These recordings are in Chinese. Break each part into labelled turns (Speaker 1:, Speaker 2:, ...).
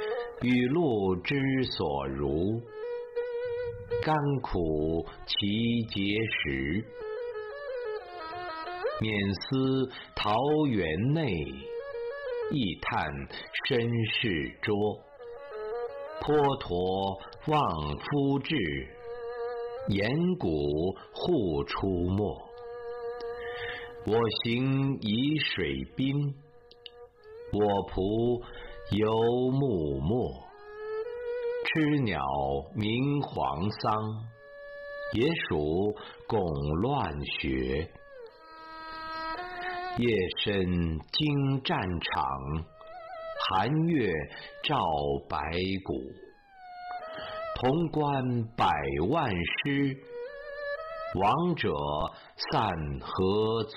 Speaker 1: 雨露之所如，甘苦其结实。免思桃源内，一叹身世拙。颇陀望夫志，岩谷户出没。我行以水滨，我仆游木末。吃鸟鸣黄桑，野鼠拱乱雪。夜深惊战场，寒月照白骨。潼关百万师，亡者散何足？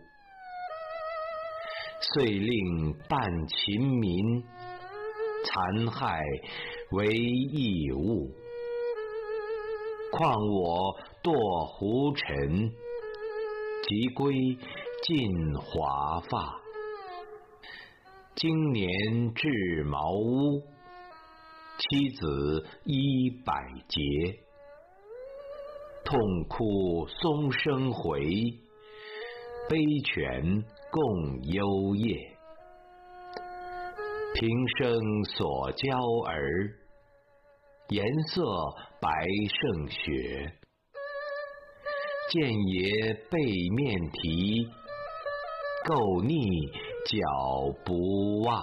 Speaker 1: 遂令半秦民，残害为异物。况我堕胡尘，即归尽华发。今年至茅屋，妻子衣百结。痛哭松声回，悲犬共幽夜。平生所教儿，颜色白胜雪。见爷背面啼，垢逆脚不袜。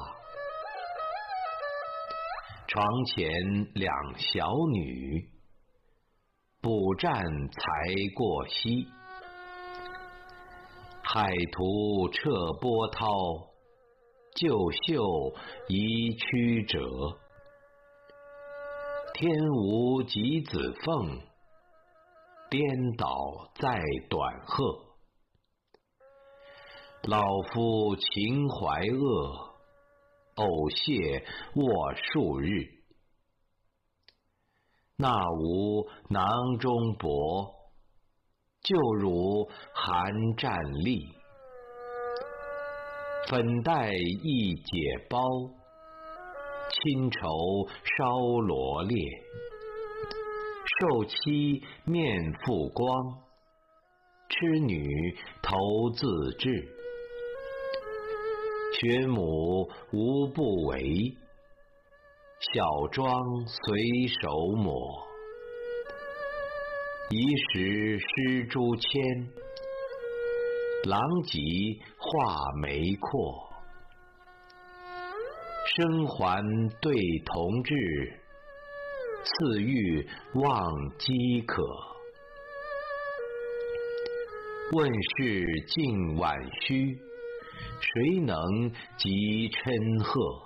Speaker 1: 床前两小女，补战才过膝。海图彻波涛，旧袖宜曲折。天无极子凤，颠倒在短鹤。老夫情怀恶，偶谢卧数日。那无囊中帛，就如寒战栗。粉黛一解包，亲愁烧罗列。受妻面复光，痴女头自治。学母无不为，小妆随手抹。遗时施朱签，郎藉画眉阔。生还对同志，赐欲忘饥渴。问世尽晚虚，谁能及嗔贺？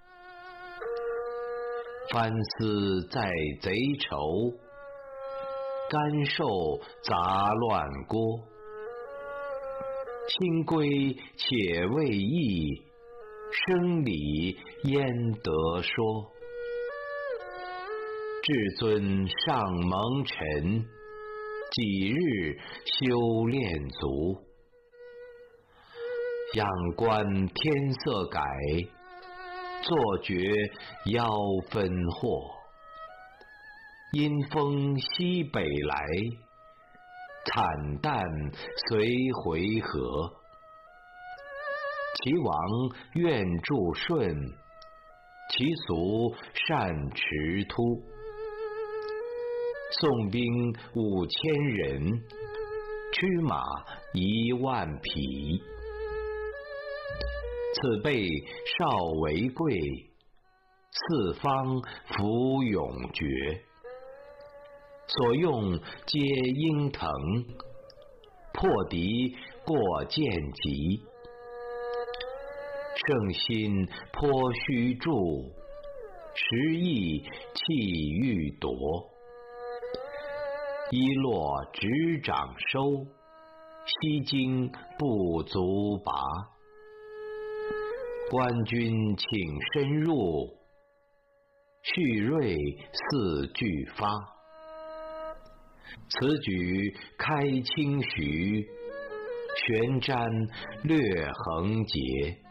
Speaker 1: 翻思在贼愁，甘受杂乱锅。清规且未易，生理焉得说？至尊上蒙尘，几日修炼足？仰观天色改，坐觉腰分惑。阴风西北来，惨淡随回纥。其王愿助顺，其俗善持突。宋兵5000人，驱马10000匹。此辈少为贵，四方服永绝。所用皆应腾，破敌过剑疾。圣心颇虚助，实意气欲夺。一落执掌收，西京不足拔。官军请深入，蓄锐似俱发。此举开清徐，悬瞻略横结。